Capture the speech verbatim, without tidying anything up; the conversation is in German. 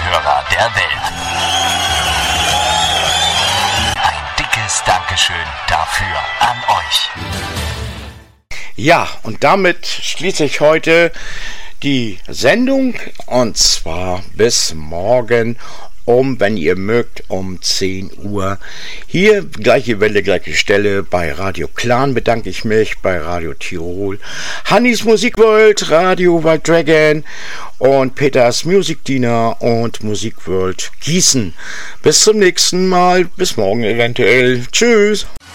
Hörer der Welt. Ein dickes Dankeschön dafür an euch. Ja, und damit schließe ich heute die Sendung, und zwar bis morgen um, wenn ihr mögt, um zehn Uhr. Hier, gleiche Welle, gleiche Stelle, bei Radio Clan bedanke ich mich, bei Radio Tirol, Hannis Musikworld, Radio Wild Dragon und Peters Musikdiener und Musikworld Gießen. Bis zum nächsten Mal, bis morgen eventuell. Tschüss!